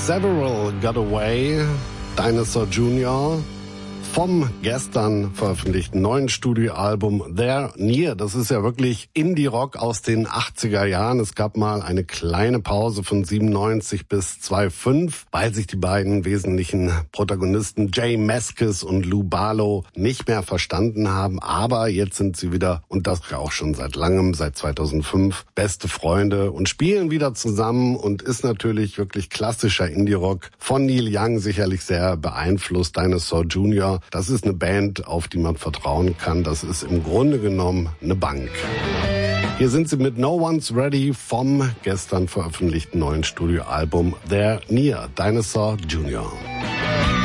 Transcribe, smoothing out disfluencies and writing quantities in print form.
Several Got Away, Dinosaur Jr., vom gestern veröffentlichten neuen Studioalbum There Near. Das ist ja wirklich Indie-Rock aus den 80er Jahren. Es gab mal eine kleine Pause von 97 bis 2005, weil sich die beiden wesentlichen Protagonisten Jay Mascis und Lou Barlow nicht mehr verstanden haben. Aber jetzt sind sie wieder, und das auch schon seit langem, seit 2005, beste Freunde und spielen wieder zusammen und ist natürlich wirklich klassischer Indie-Rock. Von Neil Young sicherlich sehr beeinflusst, Dinosaur Jr., das ist eine Band, auf die man vertrauen kann. Das ist im Grunde genommen eine Bank. Hier sind sie mit No One's Ready vom gestern veröffentlichten neuen Studioalbum There Near, Dinosaur Jr.